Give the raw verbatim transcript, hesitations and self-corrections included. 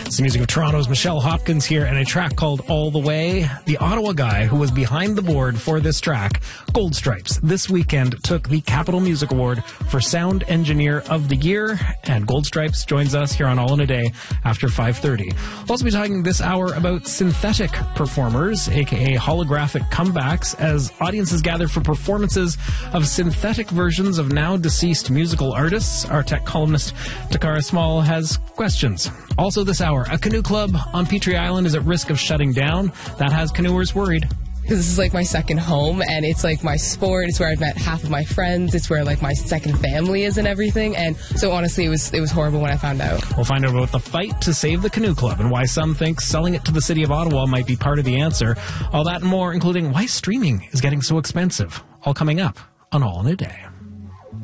It's the music of Toronto's Michelle Hopkins here, and a track called All the Way. The Ottawa guy who was behind the board for this track, Gold Stripes, this weekend took the Capitol Music Award for Sound Engineer of the Year, and Gold Stripes joins us here on All in a Day after five thirty. We'll also be talking this hour about synthetic performers, aka holographic comebacks, as audiences gather for performances of synthetic versions of now deceased musical artists. Our tech columnist Takara Small has questions. Also this hour, a canoe club on Petrie Island is at risk of shutting down. That has canoers worried. This is like my second home, and it's like my sport. It's where I've met half of my friends. It's where like my second family is and everything. And so honestly, it was it was horrible when I found out. We'll find out about the fight to save the canoe club and why some think selling it to the city of Ottawa might be part of the answer. All that and more, including why streaming is getting so expensive. All coming up on All in a Day.